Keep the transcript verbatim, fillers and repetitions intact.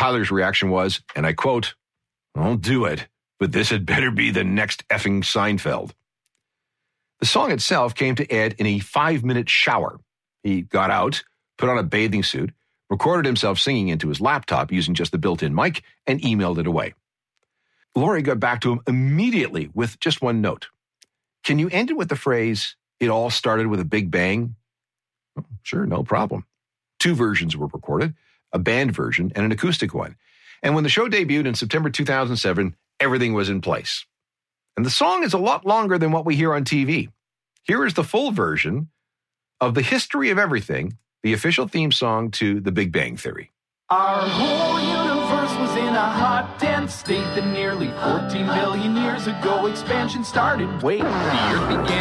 Tyler's reaction was, and I quote, "I'll do it, but this had better be the next effing Seinfeld." The song itself came to Ed in a five-minute shower. He got out, put on a bathing suit, recorded himself singing into his laptop using just the built-in mic, and emailed it away. Laurie got back to him immediately with just one note. "Can you end it with the phrase, 'It all started with a big bang'?" Oh, sure, no problem. Two versions were recorded, a band version and an acoustic one. And when the show debuted in September two thousand seven, everything was in place. And the song is a lot longer than what we hear on T V. Here is the full version of The History of Everything, the official theme song to The Big Bang Theory. Our whole universe was in a hot, dense state that nearly fourteen billion years ago expansion started. Wait, the earth began